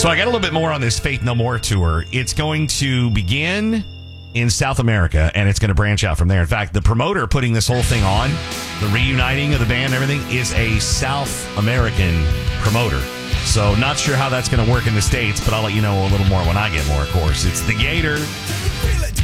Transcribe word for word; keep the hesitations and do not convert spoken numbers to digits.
So I got a little bit more on this Faith No More tour. It's going to begin in South America, and it's going to branch out from there. In fact, the promoter putting this whole thing on, the reuniting of the band and everything, is a South American promoter. So not sure how that's going to work in the States, but I'll let you know a little more when I get more, of course. It's The Gator.